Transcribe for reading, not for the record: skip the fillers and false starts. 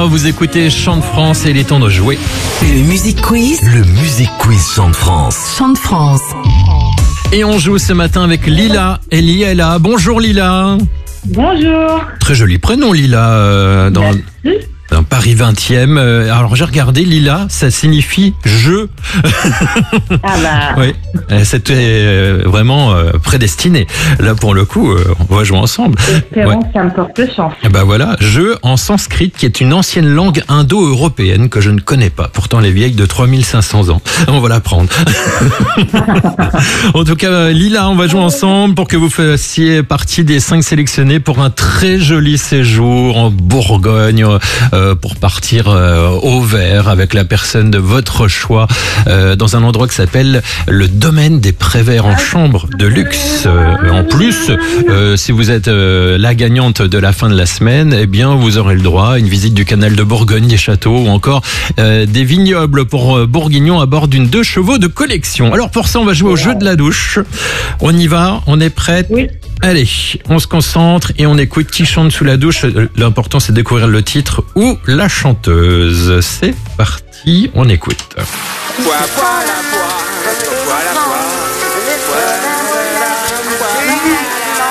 Lila, vous écoutez Chant de France et il est temps de jouer. Le Music Quiz. Le Music Quiz Chant de France. Chant de France. Et on joue ce matin avec Lila et Liela. Bonjour Lila. Bonjour. Très joli prénom Lila dans Paris 20e. Alors j'ai regardé Lila, ça signifie je. Ah bah. Oui, c'était vraiment prédestiné. Là pour le coup, on va jouer ensemble. Espérons que ça me porte chance. Et ben voilà, je en sanskrit qui est une ancienne langue indo-européenne que je ne connais pas. Pourtant elle est vieille de 3500 ans. On va l'apprendre. En tout cas, Lila, on va jouer ensemble pour que vous fassiez partie des 5 sélectionnés pour un très joli séjour en Bourgogne pour partir au vert avec la personne de votre choix dans un endroit qui s'appelle le domaine des Préverts en chambre de luxe. En plus, si vous êtes la gagnante de la fin de la semaine, eh bien vous aurez le droit à une visite du canal de Bourgogne, des châteaux ou encore des vignobles pour bourguignons à bord d'une 2 chevaux de collection. Alors pour ça, on va jouer au jeu de la douche. On y va, on est prête? Oui. Allez, on se concentre et on écoute qui chante sous la douche. L'important, c'est de découvrir le titre ou la chanteuse. C'est parti, on écoute.